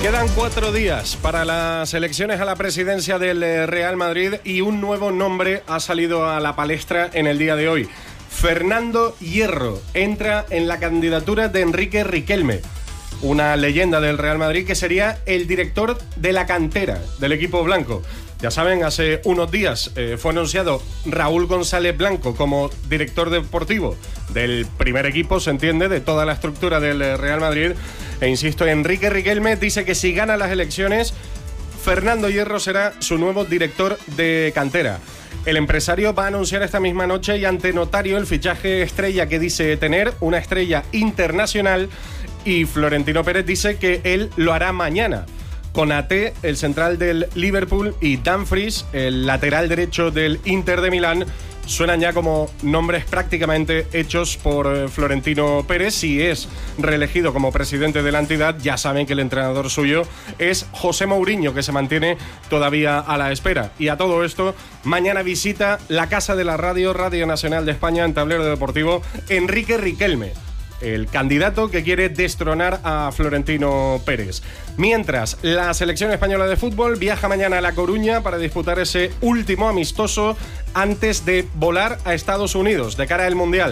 Quedan 4 días para las elecciones a la presidencia del Real Madrid y un nuevo nombre ha salido a la palestra en el día de hoy. Fernando Hierro entra en la candidatura de Enrique Riquelme, una leyenda del Real Madrid que sería el director de la cantera del equipo blanco. Ya saben, hace unos días fue anunciado Raúl González Blanco como director deportivo del primer equipo, se entiende, de toda la estructura del Real Madrid. E insisto, Enrique Riquelme dice que si gana las elecciones, Fernando Hierro será su nuevo director de cantera. El empresario va a anunciar esta misma noche y ante notario el fichaje estrella que dice tener, una estrella internacional, y Florentino Pérez dice que él lo hará mañana. Konaté, el central del Liverpool, y Dumfries, el lateral derecho del Inter de Milán, suenan ya como nombres prácticamente hechos por Florentino Pérez. Si es reelegido como presidente de la entidad, ya saben que el entrenador suyo es José Mourinho, que se mantiene todavía a la espera. Y a todo esto, mañana visita la Casa de la Radio, Radio Nacional de España, en Tablero Deportivo, Enrique Riquelme, el candidato que quiere destronar a Florentino Pérez. Mientras, la selección española de fútbol viaja mañana a La Coruña para disputar ese último amistoso antes de volar a Estados Unidos de cara al Mundial.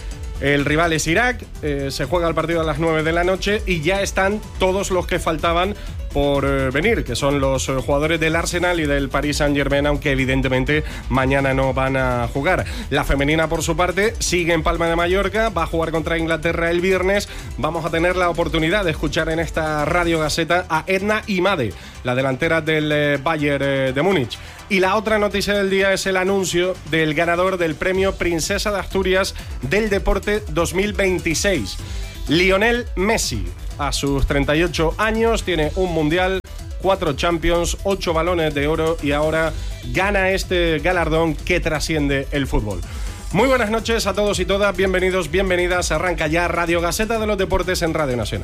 El rival es Irak, se juega el partido a las 9 de la noche y ya están todos los que faltaban por venir, que son los jugadores del Arsenal y del Paris Saint-Germain, aunque evidentemente mañana no van a jugar. La femenina, por su parte, sigue en Palma de Mallorca, va a jugar contra Inglaterra el viernes. Vamos a tener la oportunidad de escuchar en esta Radio Gaceta a Edna Imade, la delantera del Bayern de Múnich. Y la otra noticia del día es el anuncio del ganador del premio Princesa de Asturias del Deporte 2026. Lionel Messi, a sus 38 años, tiene un Mundial, 4 Champions, 8 balones de oro y ahora gana este galardón que trasciende el fútbol. Muy buenas noches a todos y todas, bienvenidos, bienvenidas. Arranca ya Radio Gaceta de los Deportes en Radio Nacional.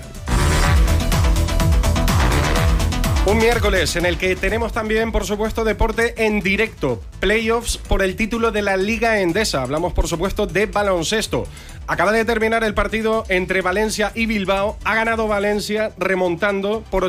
Un miércoles en el que tenemos también, por supuesto, deporte en directo. Playoffs por el título de la Liga Endesa. Hablamos, por supuesto, de baloncesto. Acaba de terminar el partido entre Valencia y Bilbao. Ha ganado Valencia remontando por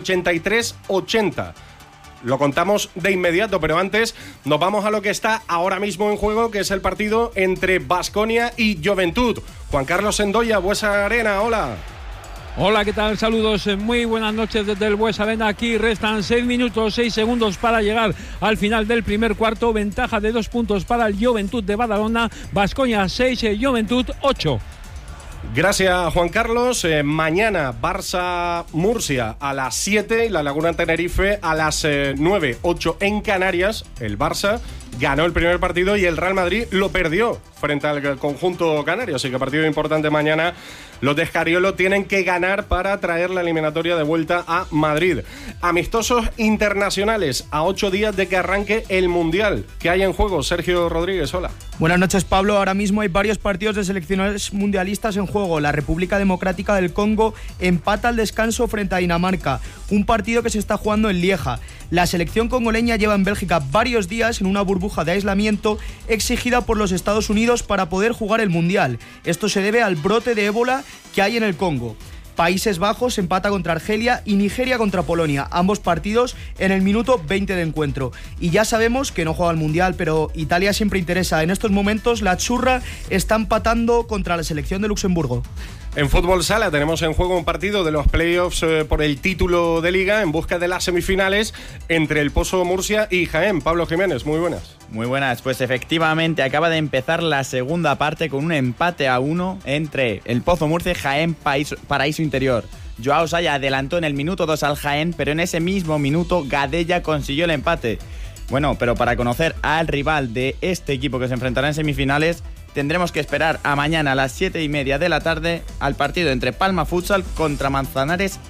83-80. Lo contamos de inmediato, pero antes nos vamos a lo que está ahora mismo en juego, que es el partido entre Baskonia y Joventut. Juan Carlos Sendoya, Buesa Arena, hola. Hola, ¿qué tal? Saludos, muy buenas noches desde el Buesa Arena. Aquí restan 6 minutos, 6 segundos para llegar al final del primer cuarto. Ventaja de 2 puntos para el Joventut de Badalona. Baskonia 6, Joventut 8. Gracias, Juan Carlos. Mañana Barça-Murcia a las 7 y la Laguna Tenerife a las 9, 8 en Canarias. El Barça ganó el primer partido y el Real Madrid lo perdió frente al conjunto canario. Así que partido importante mañana. Los de Escariolo tienen que ganar para traer la eliminatoria de vuelta a Madrid. Amistosos internacionales a 8 días de que arranque el Mundial. ¿Qué hay en juego? Sergio Rodríguez, hola. Buenas noches, Pablo. Ahora mismo hay varios partidos de seleccionadores mundialistas en juego. La República Democrática del Congo empata al descanso frente a Dinamarca, un partido que se está jugando en Lieja. La selección congoleña lleva en Bélgica varios días en una burbuja de aislamiento exigida por los Estados Unidos para poder jugar el Mundial. Esto se debe al brote de ébola que hay en el Congo. Países Bajos empata contra Argelia y Nigeria contra Polonia, ambos partidos en el minuto 20 de encuentro. Y ya sabemos que no juega el Mundial, pero Italia siempre interesa. En estos momentos la Churra está empatando contra la selección de Luxemburgo. En fútbol sala tenemos en juego un partido de los playoffs por el título de Liga en busca de las semifinales entre el Pozo Murcia y Jaén. Pablo Jiménez, muy buenas. Muy buenas, pues efectivamente acaba de empezar la segunda parte con un empate a 1 entre el Pozo Murcia y Jaén Paraíso Interior. Joao Saya adelantó en el minuto 2 al Jaén, pero en ese mismo minuto Gadella consiguió el empate. Bueno, pero para conocer al rival de este equipo que se enfrentará en semifinales, tendremos que esperar a mañana a las 7:30 de la tarde al partido entre Palma Futsal contra Manzanares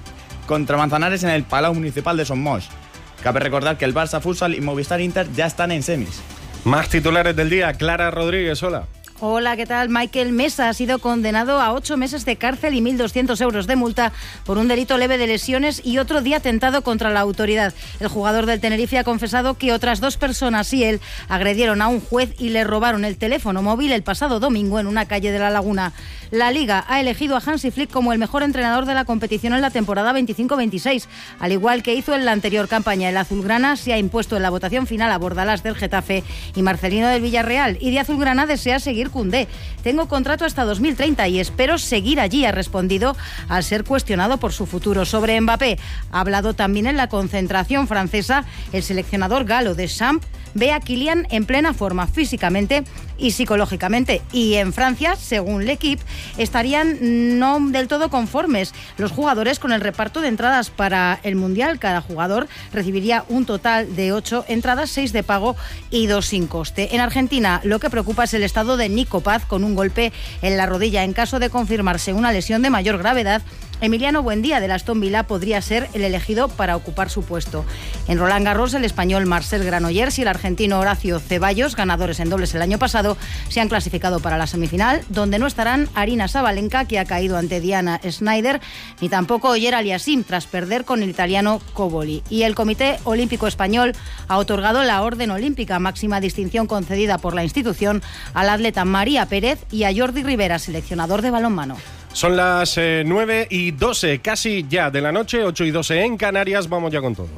en el Palau Municipal de Somos. Cabe recordar que el Barça Futsal y Movistar Inter ya están en semis. Más titulares del día. Clara Rodríguez, hola. Hola, ¿qué tal? Michael Mesa ha sido condenado a 8 meses de cárcel y 1.200 euros de multa por un delito leve de lesiones y otro día atentado contra la autoridad. El jugador del Tenerife ha confesado que otras 2 personas y él agredieron a un juez y le robaron el teléfono móvil el pasado domingo en una calle de La Laguna. La Liga ha elegido a Hansi Flick como el mejor entrenador de la competición en la temporada 25-26. Al igual que hizo en la anterior campaña, el azulgrana se ha impuesto en la votación final a Bordalás del Getafe y Marcelino del Villarreal. Y de azulgrana desea seguir Koundé. Tengo contrato hasta 2030 y espero seguir allí, ha respondido al ser cuestionado por su futuro. Sobre Mbappé, ha hablado también en la concentración francesa. El seleccionador galo Deschamps ve a Kylian en plena forma físicamente y psicológicamente. Y en Francia, según L'Équipe, estarían no del todo conformes los jugadores con el reparto de entradas para el Mundial. Cada jugador recibiría un total de 8 entradas, 6 de pago y 2 sin coste. En Argentina, lo que preocupa es el estado de Nico Paz con un golpe en la rodilla. En caso de confirmarse una lesión de mayor gravedad, Emiliano Buendía del Aston Villa podría ser el elegido para ocupar su puesto. En Roland Garros, el español Marcel Granollers y el argentino Horacio Ceballos, ganadores en dobles el año pasado, se han clasificado para la semifinal, donde no estarán Arina Sabalenka, que ha caído ante Diana Schneider, ni tampoco Oyer Aliassime, tras perder con el italiano Coboli. Y el Comité Olímpico Español ha otorgado la Orden Olímpica, máxima distinción concedida por la institución, al atleta María Pérez y a Jordi Rivera, seleccionador de balonmano. Son las 9:12, casi ya de la noche, 8:12 en Canarias. Vamos ya con todo.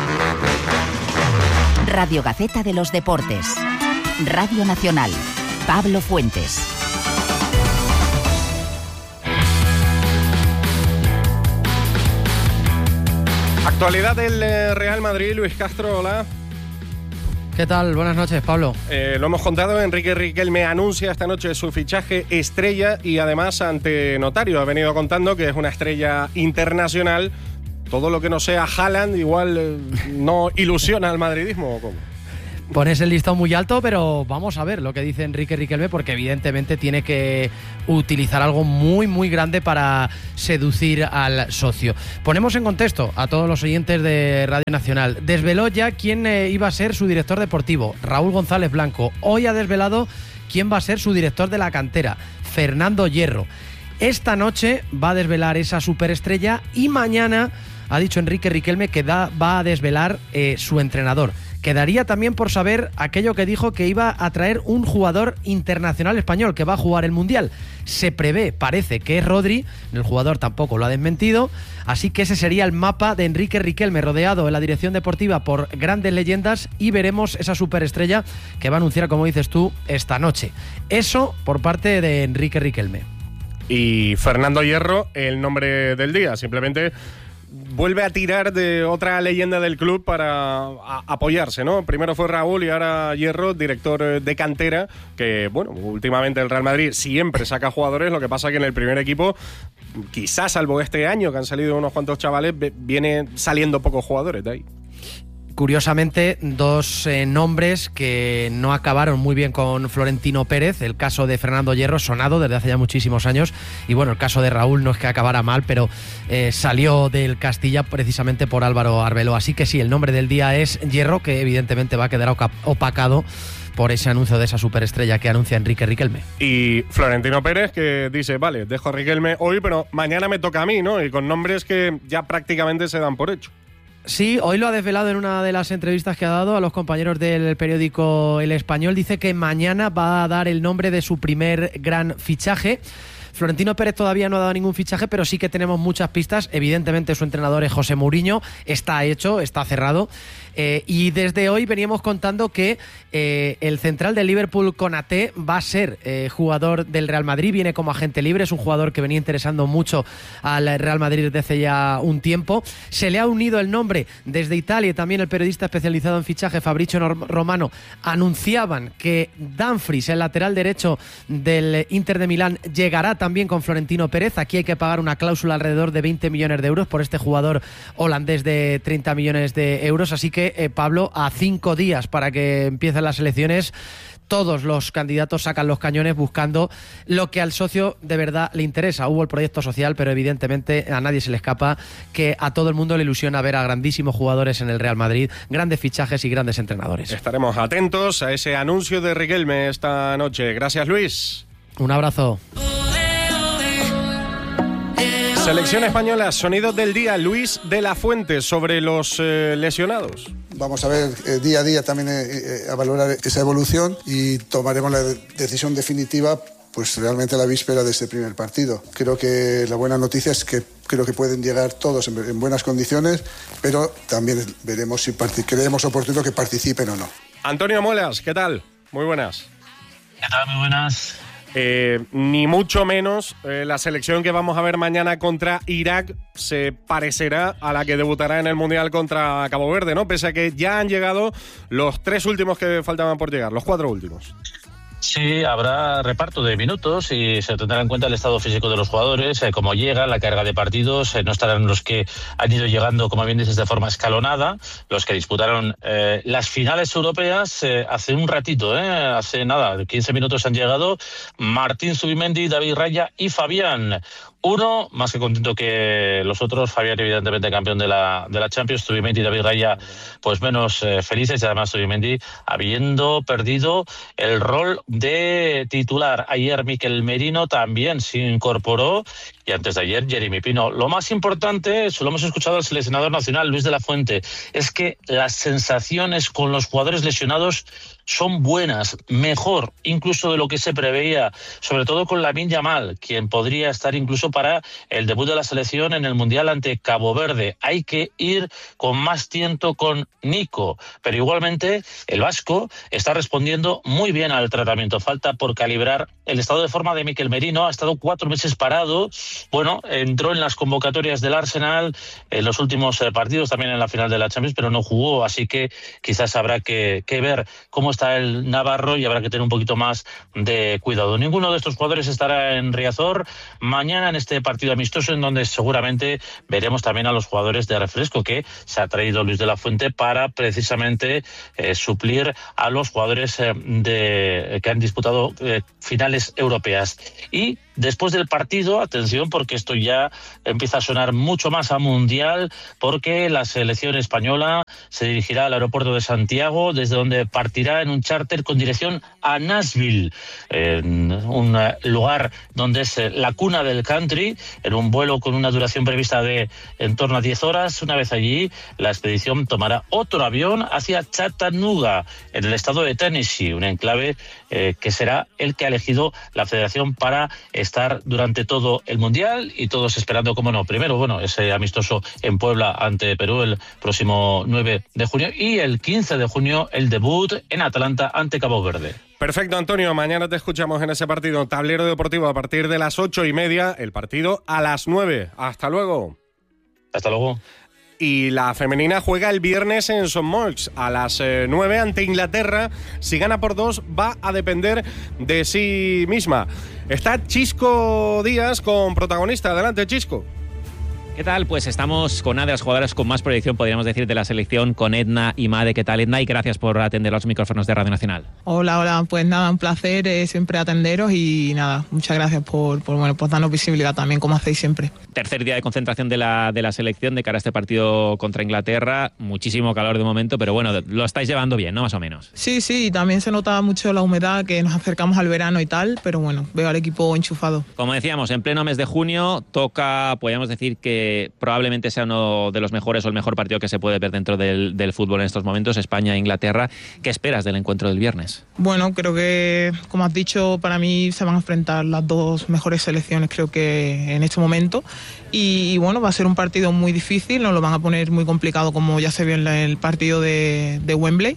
Radio Gaceta de los Deportes. Radio Nacional. Pablo Fuentes. Actualidad del Real Madrid, Luis Castro, hola. ¿Qué tal? Buenas noches, Pablo. Lo hemos contado, Enrique Riquelme anuncia esta noche su fichaje estrella y además ante notario ha venido contando que es una estrella internacional. Todo lo que no sea Haaland igual no ilusiona al madridismo, ¿o cómo? Pones el listón muy alto, pero vamos a ver lo que dice Enrique Riquelme, porque evidentemente tiene que utilizar algo muy, muy grande para seducir al socio. Ponemos en contexto a todos los oyentes de Radio Nacional. Desveló ya quién iba a ser su director deportivo, Raúl González Blanco. Hoy ha desvelado quién va a ser su director de la cantera, Fernando Hierro. Esta noche va a desvelar esa superestrella y mañana ha dicho Enrique Riquelme que va a desvelar su entrenador. Quedaría también por saber aquello que dijo, que iba a traer un jugador internacional español que va a jugar el Mundial. Se prevé, parece que es Rodri, el jugador tampoco lo ha desmentido, así que ese sería el mapa de Enrique Riquelme, rodeado en la dirección deportiva por grandes leyendas, y veremos esa superestrella que va a anunciar, como dices tú, esta noche. Eso por parte de Enrique Riquelme. Y Fernando Hierro, el nombre del día, simplemente vuelve a tirar de otra leyenda del club para apoyarse, ¿no? Primero fue Raúl y ahora Hierro, director de cantera, que, bueno, últimamente el Real Madrid siempre saca jugadores, lo que pasa que en el primer equipo, quizás salvo este año, que han salido unos cuantos chavales, viene saliendo pocos jugadores de ahí. Curiosamente, 2 nombres que no acabaron muy bien con Florentino Pérez. El caso de Fernando Hierro, sonado desde hace ya muchísimos años, y bueno, el caso de Raúl no es que acabara mal, pero salió del Castilla precisamente por Álvaro Arbeloa. Así que sí, el nombre del día es Hierro, que evidentemente va a quedar opacado por ese anuncio de esa superestrella que anuncia Enrique Riquelme. Y Florentino Pérez, que dice, vale, dejo a Riquelme hoy, pero mañana me toca a mí, ¿no? Y con nombres que ya prácticamente se dan por hecho. Sí, hoy lo ha desvelado en una de las entrevistas que ha dado a los compañeros del periódico El Español. Dice que mañana va a dar el nombre de su primer gran fichaje. Florentino Pérez todavía no ha dado ningún fichaje, pero sí que tenemos muchas pistas. Evidentemente su entrenador es José Mourinho, está hecho, está cerrado. Y desde hoy veníamos contando que el central del Liverpool, Konaté, va a ser jugador del Real Madrid, viene como agente libre, es un jugador que venía interesando mucho al Real Madrid desde hace ya un tiempo. Se le ha unido el nombre desde Italia, y también el periodista especializado en fichaje Fabrizio Romano anunciaban que Dumfries, el lateral derecho del Inter de Milán, llegará también con Florentino Pérez. Aquí hay que pagar una cláusula alrededor de 20 millones de euros por este jugador holandés de 30 millones de euros, así que Pablo, a 5 días para que empiecen las elecciones, todos los candidatos sacan los cañones buscando lo que al socio de verdad le interesa. Hubo el proyecto social, pero evidentemente a nadie se le escapa que a todo el mundo le ilusiona ver a grandísimos jugadores en el Real Madrid, grandes fichajes y grandes entrenadores. Estaremos atentos a ese anuncio de Riquelme esta noche. Gracias, Luis. Un abrazo. Selección española, sonidos del día. Luis de la Fuente sobre los lesionados. Vamos a ver día a día también a valorar esa evolución y tomaremos la decisión definitiva pues realmente a la víspera de este primer partido. Creo que la buena noticia es que creo que pueden llegar todos en buenas condiciones, pero también veremos si creemos oportuno que participen o no. Antonio Muelas, ¿qué tal? Muy buenas. ¿Qué tal? Muy buenas. Ni mucho menos la selección que vamos a ver mañana contra Irak se parecerá a la que debutará en el Mundial contra Cabo Verde, ¿no? Pese a que ya han llegado los 3 últimos que faltaban por llegar, los 4 últimos. Sí, habrá reparto de minutos y se tendrá en cuenta el estado físico de los jugadores, cómo llega, la carga de partidos. No estarán los que han ido llegando, como bien dices, de forma escalonada, los que disputaron las finales europeas hace un ratito, hace nada, 15 minutos han llegado Martín Zubimendi, David Raya y Fabián. Uno, más que contento que los otros. Fabián, evidentemente, campeón de la Champions. Zubimendi y David Raya, pues menos felices. Y además, Zubimendi habiendo perdido el rol de titular. Ayer, Mikel Merino también se incorporó. Y antes de ayer, Jeremy Pino. Lo más importante, eso lo hemos escuchado al seleccionador nacional, Luis de la Fuente, es que las sensaciones con los jugadores lesionados son buenas, mejor incluso de lo que se preveía, sobre todo con Lamine Yamal, quien podría estar incluso para el debut de la selección en el Mundial ante Cabo Verde. Hay que ir con más tiento con Nico, pero igualmente el vasco está respondiendo muy bien al tratamiento. Falta por calibrar el estado de forma de Mikel Merino. Ha estado 4 meses parado. Bueno, entró en las convocatorias del Arsenal en los últimos partidos, también en la final de la Champions, pero no jugó, así que quizás habrá que ver cómo está el navarro y habrá que tener un poquito más de cuidado. Ninguno de estos jugadores estará en Riazor mañana en este partido amistoso, en donde seguramente veremos también a los jugadores de refresco que se ha traído Luis de la Fuente para precisamente suplir a los jugadores que han disputado finales europeas. Y después del partido, atención, porque esto ya empieza a sonar mucho más a mundial, porque la selección española se dirigirá al aeropuerto de Santiago, desde donde partirá en un charter con dirección a Nashville, en un lugar donde es la cuna del country, en un vuelo con una duración prevista de en torno a 10 horas. Una vez allí, la expedición tomará otro avión hacia Chattanooga, en el estado de Tennessee, un enclave que será el que ha elegido la federación para estar durante todo el Mundial, y todos esperando, como no, primero, bueno, ese amistoso en Puebla ante Perú el próximo 9 de junio y el 15 de junio el debut en Atlanta ante Cabo Verde. Perfecto, Antonio, mañana te escuchamos en ese partido. Tablero Deportivo a partir de las 8:30, el partido a las 9. Hasta luego. Hasta luego. Y la femenina juega el viernes en St. Moritz a las 9 ante Inglaterra. Si gana por 2 va a depender de sí misma. Está Chisco Díaz con protagonista. Adelante, Chisco. ¿Qué tal? Pues estamos con una de las jugadoras con más proyección, podríamos decir, de la selección, con Edna Imade. ¿Qué tal, Edna? Y gracias por atender los micrófonos de Radio Nacional. Hola, pues nada, un placer siempre atenderos y nada, muchas gracias por darnos visibilidad también, como hacéis siempre. Tercer día de concentración de la selección de cara a este partido contra Inglaterra. Muchísimo calor de momento, pero bueno, lo estáis llevando bien, ¿no? Más o menos. Sí, también se nota mucho la humedad, que nos acercamos al verano y tal, pero bueno, veo al equipo enchufado. Como decíamos, en pleno mes de junio toca, podríamos decir que probablemente sea uno de los mejores o el mejor partido que se puede ver dentro del fútbol en estos momentos, España-Inglaterra. ¿Qué esperas del encuentro del viernes? Bueno, creo que, como has dicho, para mí se van a enfrentar las dos mejores selecciones, creo que en este momento. Y bueno, va a ser un partido muy difícil, nos lo van a poner muy complicado, como ya se vio en el partido de Wembley.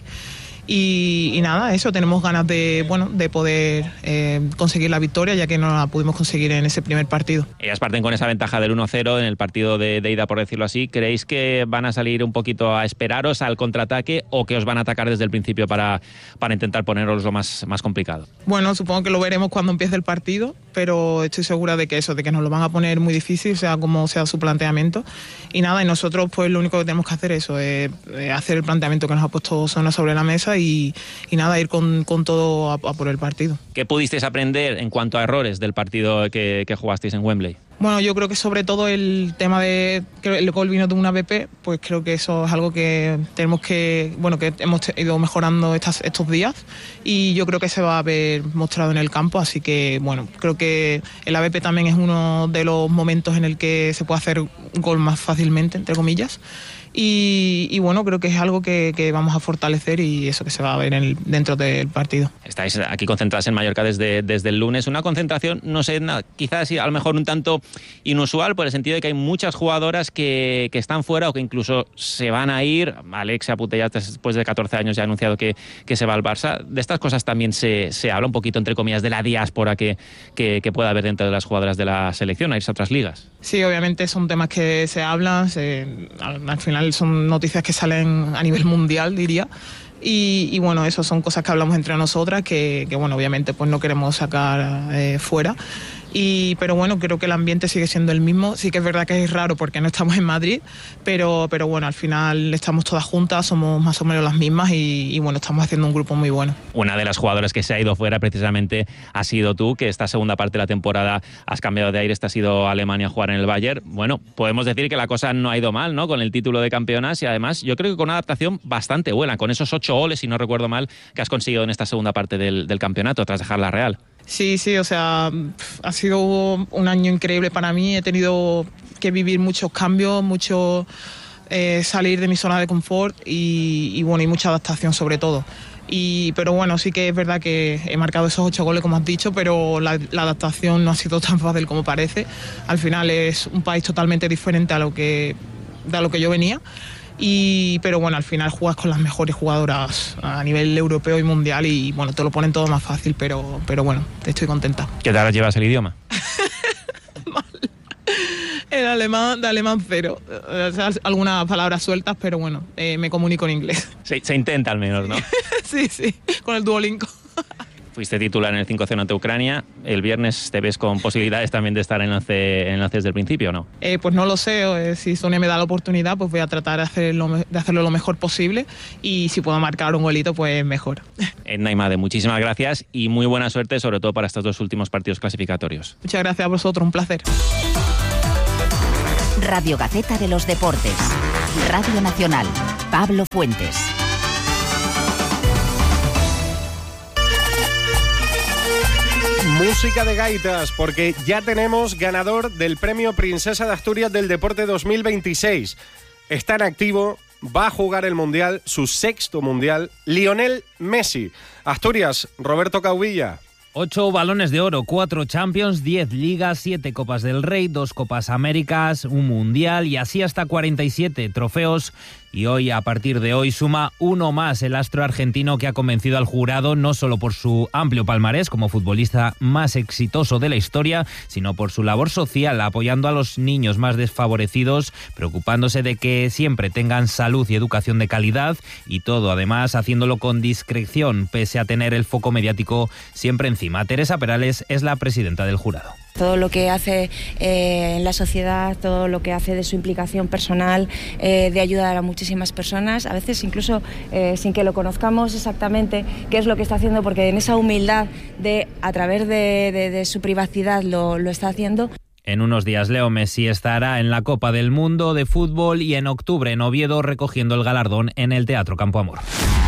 Y nada, eso, tenemos ganas de poder conseguir la victoria, ya que no la pudimos conseguir en ese primer partido. Ellas parten con esa ventaja del 1-0 en el partido de ida, por decirlo así. ¿Creéis que van a salir un poquito a esperaros al contraataque o que os van a atacar desde el principio para intentar poneros lo más complicado? Bueno, supongo que lo veremos cuando empiece el partido, pero estoy segura de que nos lo van a poner muy difícil, sea como sea su planteamiento. Y nada, y nosotros pues lo único que tenemos que hacer es hacer el planteamiento que nos ha puesto Sona sobre la mesa y nada, ir con todo a por el partido. ¿Qué pudisteis aprender en cuanto a errores del partido que jugasteis en Wembley? Bueno, yo creo que sobre todo el tema de que el gol vino de una BP, pues creo que eso es algo que tenemos que hemos ido mejorando estos días, y yo creo que se va a ver mostrado en el campo, así que bueno, creo que el ABP también es uno de los momentos en el que se puede hacer un gol más fácilmente, entre comillas. Y bueno, creo que es algo que vamos a fortalecer, y eso que se va a ver dentro del partido. Estáis aquí concentradas en Mallorca desde el lunes, una concentración, no sé, quizás a lo mejor un tanto inusual, por el sentido de que hay muchas jugadoras que están fuera o que incluso se van a ir. Alexia Putellas, después de 14 años, ya ha anunciado que se va al Barça. De estas cosas también se habla un poquito, entre comillas, de la diáspora que pueda haber dentro de las jugadoras de la selección, a irse a otras ligas. Sí, obviamente son temas que se hablan, al final son noticias que salen a nivel mundial, diría. Y bueno, eso son cosas que hablamos entre nosotras que bueno, obviamente pues no queremos sacar fuera. Pero bueno, creo que el ambiente sigue siendo el mismo. Sí que es verdad que es raro porque no estamos en Madrid, pero bueno, al final estamos todas juntas, somos más o menos las mismas, y bueno, estamos haciendo un grupo muy bueno. Una de las jugadoras que se ha ido fuera precisamente ha sido tú, que esta segunda parte de la temporada has cambiado de aires, te has ido a Alemania a jugar en el Bayern. Bueno, podemos decir que la cosa no ha ido mal, ¿no? Con el título de campeonas, y además yo creo que con una adaptación bastante buena, con esos 8 goles, si no recuerdo mal, que has conseguido en esta segunda parte del campeonato tras dejar la Real. Sí, o sea, ha sido un año increíble para mí. He tenido que vivir muchos cambios, salir de mi zona de confort y bueno, y mucha adaptación sobre todo. Pero bueno, sí que es verdad que he marcado esos 8 goles, como has dicho, pero la adaptación no ha sido tan fácil como parece. Al final es un país totalmente diferente a lo que yo venía. Pero bueno, al final juegas con las mejores jugadoras a nivel europeo y mundial, y bueno, te lo ponen todo más fácil, pero bueno, estoy contenta. ¿Qué tal llevas el idioma? Mal. De alemán cero. O sea, algunas palabras sueltas, pero bueno, me comunico en inglés. Se intenta al menos, ¿no? Sí, con el Duolingo. Fuiste titular en el 5-0 ante Ucrania. ¿El viernes te ves con posibilidades también de estar en enlace desde el principio o no? Pues no lo sé. Si Sonia me da la oportunidad, pues voy a tratar de hacerlo lo mejor posible, y si puedo marcar un golito, pues mejor. Edna Imade, muchísimas gracias y muy buena suerte, sobre todo para estos 2 últimos partidos clasificatorios. Muchas gracias a vosotros, un placer. Radio Gaceta de los Deportes. Radio Nacional. Pablo Fuentes. Música de gaitas, porque ya tenemos ganador del Premio Princesa de Asturias del Deporte 2026. Está en activo, va a jugar el Mundial, su 6º Mundial, Lionel Messi. Asturias, Roberto Caubilla. 8 balones de oro, 4 Champions, 10 Ligas, 7 Copas del Rey, 2 Copas Américas, un Mundial y así hasta 47 trofeos. Y hoy, a partir de hoy, suma uno más el astro argentino, que ha convencido al jurado no solo por su amplio palmarés como futbolista más exitoso de la historia, sino por su labor social, apoyando a los niños más desfavorecidos, preocupándose de que siempre tengan salud y educación de calidad, y todo además haciéndolo con discreción, pese a tener el foco mediático siempre encima. Teresa Perales es la presidenta del jurado. Todo lo que hace en la sociedad, todo lo que hace de su implicación personal, de ayudar a muchísimas personas, a veces incluso sin que lo conozcamos exactamente qué es lo que está haciendo, porque en esa humildad a través de su privacidad lo está haciendo. En unos días Leo Messi estará en la Copa del Mundo de Fútbol y en octubre en Oviedo recogiendo el galardón en el Teatro Campo Amor.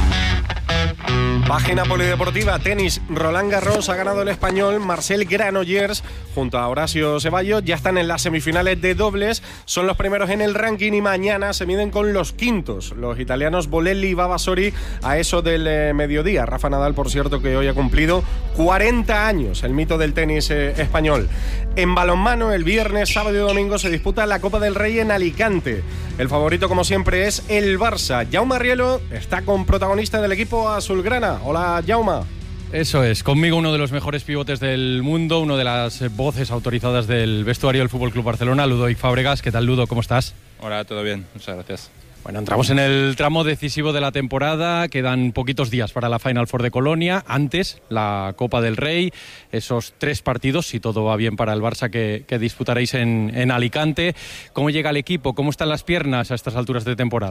Página polideportiva, tenis. Roland Garros ha ganado el español Marcel Granollers junto a Horacio Ceballos. Ya están en las semifinales de dobles. Son los primeros en el ranking y mañana se miden con los quintos, los italianos Bolelli y Vavasori, a eso del mediodía. Rafa Nadal, por cierto, que hoy ha cumplido 40 años, el mito del tenis español. En balonmano, el viernes, sábado y domingo se disputa la Copa del Rey en Alicante. El favorito, como siempre, es el Barça. Jaume Arrielo está con protagonista del equipo azulgrana. Hola, Jaume. Eso es, conmigo uno de los mejores pivotes del mundo, uno de las voces autorizadas del vestuario del Fútbol Club Barcelona, Ludovic Fábregas. ¿Qué tal, Ludo? ¿Cómo estás? Hola, todo bien, muchas gracias. Bueno, entramos en el tramo decisivo de la temporada, quedan poquitos días para la Final Four de Colonia, antes la Copa del Rey, esos 3 partidos, si todo va bien para el Barça, que disputaréis en Alicante. ¿Cómo llega el equipo? ¿Cómo están las piernas a estas alturas de temporada?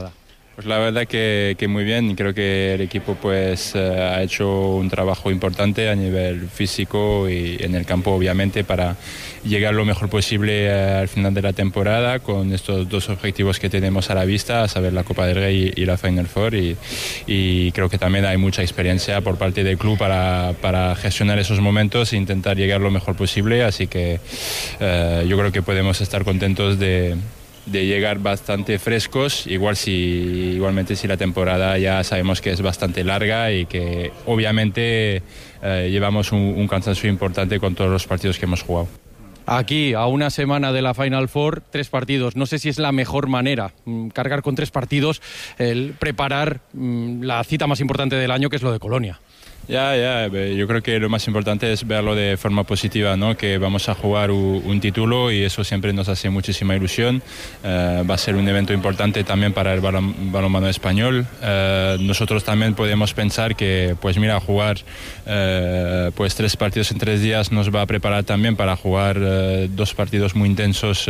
Pues la verdad que muy bien, creo que el equipo pues ha hecho un trabajo importante a nivel físico y en el campo obviamente para llegar lo mejor posible al final de la temporada con estos dos objetivos que tenemos a la vista, a saber la Copa del Rey y la Final Four y creo que también hay mucha experiencia por parte del club para gestionar esos momentos e intentar llegar lo mejor posible, así que yo creo que podemos estar contentos de llegar bastante frescos, igualmente si la temporada ya sabemos que es bastante larga y que obviamente llevamos un cansancio importante con todos los partidos que hemos jugado. Aquí, a una semana de la Final Four, 3 partidos. No sé si es la mejor manera, cargar con 3 partidos, el preparar la cita más importante del año, que es lo de Colonia. Yo creo que lo más importante es verlo de forma positiva, ¿no? Que vamos a jugar un título y eso siempre nos hace muchísima ilusión. Va a ser un evento importante también para el balonmano español. Nosotros también podemos pensar que, pues mira, jugar pues 3 partidos en 3 días nos va a preparar también para jugar 2 partidos muy intensos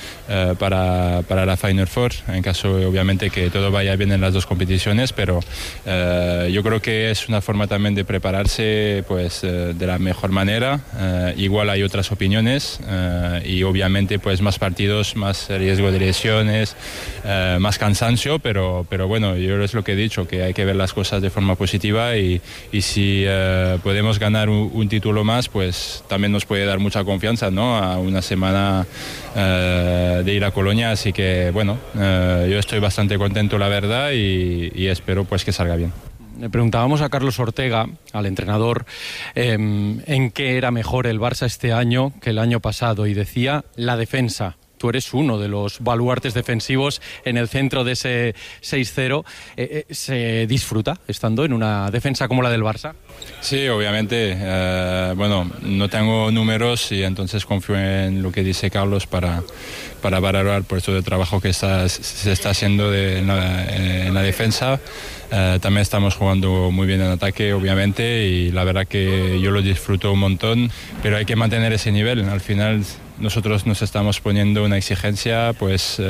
para la Final Four, en caso obviamente que todo vaya bien en las 2 competiciones, pero yo creo que es una forma también de prepararse pues de la mejor manera. Igual hay otras opiniones y obviamente pues más partidos, más riesgo de lesiones, más cansancio, pero bueno, yo es lo que he dicho, que hay que ver las cosas de forma positiva y si podemos ganar un título más, pues también nos puede dar mucha confianza, ¿no? A una semana de ir a Colonia, así que bueno, yo estoy bastante contento, la verdad, y espero pues que salga bien. Le preguntábamos a Carlos Ortega, al entrenador, en qué era mejor el Barça este año que el año pasado, y decía la defensa. Tú eres uno de los baluartes defensivos en el centro de ese 6-0. ¿Se disfruta estando en una defensa como la del Barça? Sí, obviamente. Bueno, no tengo números y entonces confío en lo que dice Carlos para valorar por esto de trabajo que se está haciendo en la defensa. También estamos jugando muy bien en ataque, obviamente, y la verdad que yo lo disfruto un montón, pero hay que mantener ese nivel. Al final nosotros nos estamos poniendo una exigencia, pues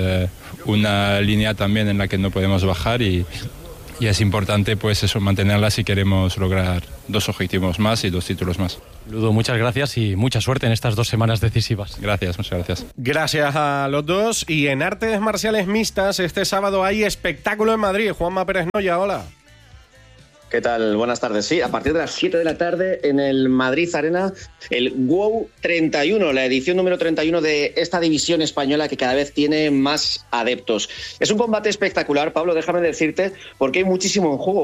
una línea también en la que no podemos bajar y es importante pues eso, mantenerla si queremos lograr 2 objetivos más y 2 títulos más. Ludo, muchas gracias y mucha suerte en estas 2 semanas decisivas. Gracias, muchas gracias. Gracias a los dos. Y en artes marciales mixtas, este sábado hay espectáculo en Madrid. Juanma Pérez Noya, hola. ¿Qué tal? Buenas tardes. Sí, a partir de las 7 de la tarde en el Madrid Arena, el WOW 31, la edición número 31 de esta división española que cada vez tiene más adeptos. Es un combate espectacular, Pablo, déjame decirte, porque hay muchísimo en juego.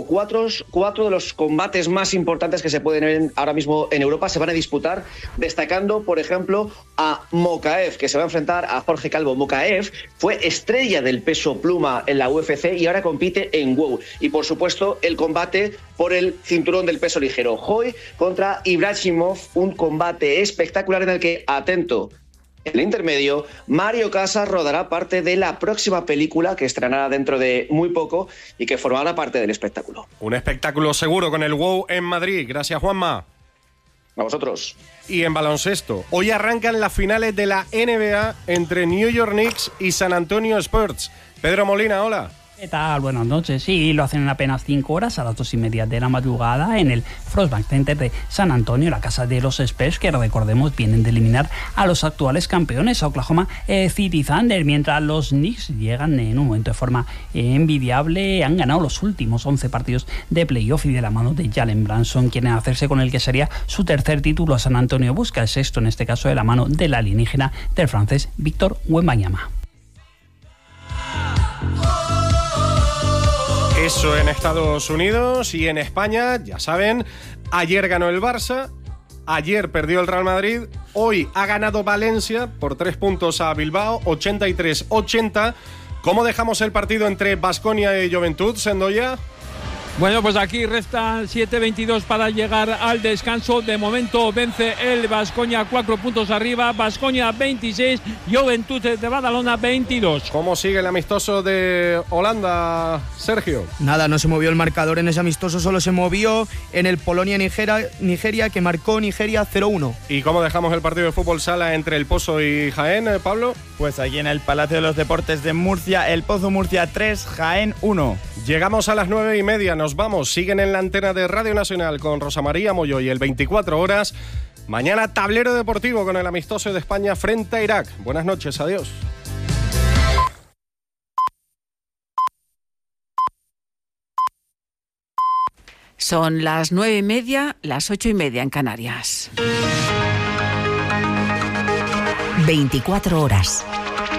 4 de los combates más importantes que se pueden ver ahora mismo en Europa se van a disputar, destacando, por ejemplo, a Mokaev, que se va a enfrentar a Jorge Calvo. Mokaev fue estrella del peso pluma en la UFC y ahora compite en WOW. Y, por supuesto, el combate por el cinturón del peso ligero. Hoy contra Ibrahimov, un combate espectacular en el que, atento, en el intermedio, Mario Casas rodará parte de la próxima película que estrenará dentro de muy poco y que formará parte del espectáculo. Un espectáculo seguro con el WOW en Madrid. Gracias, Juanma. A vosotros. Y en baloncesto, hoy arrancan las finales de la NBA entre New York Knicks y San Antonio Spurs. Pedro Molina, hola. ¿Qué tal? Buenas noches. Sí, lo hacen en apenas 5 horas, a las 2:30 de la madrugada, en el Frostbank Center de San Antonio, la casa de los Spurs, que recordemos vienen de eliminar a los actuales campeones, a Oklahoma City Thunder, mientras los Knicks llegan en un momento de forma envidiable. Han ganado los últimos 11 partidos de playoff y de la mano de Jalen Brunson quieren hacerse con el que sería su 3er título. A San Antonio busca el 6º, en este caso de la mano del alienígena del francés Víctor Wembanyama. Eso en Estados Unidos. Y en España, ya saben, ayer ganó el Barça, ayer perdió el Real Madrid, hoy ha ganado Valencia por 3 puntos a Bilbao, 83-80. ¿Cómo dejamos el partido entre Baskonia y Juventud, Sendoya? Bueno, pues aquí restan 7:22 para llegar al descanso. De momento vence el Baskonia 4 puntos arriba. Baskonia 26, Juventud de Badalona 22. ¿Cómo sigue el amistoso de Holanda, Sergio? Nada, no se movió el marcador en ese amistoso, solo se movió en el Polonia-Nigeria, que marcó Nigeria 0-1. ¿Y cómo dejamos el partido de fútbol sala entre el Pozo y Jaén, Pablo? Pues aquí en el Palacio de los Deportes de Murcia, el Pozo Murcia 3, Jaén 1. Llegamos a las 9:30, nos vamos. Siguen en la antena de Radio Nacional con Rosa María Moyo y el 24 horas. Mañana tablero deportivo con el amistoso de España frente a Irak. Buenas noches, adiós. Son las 9:30, las 8:30 en Canarias. 24 horas.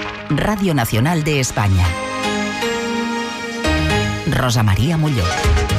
Radio Nacional de España. Rosa María Molló.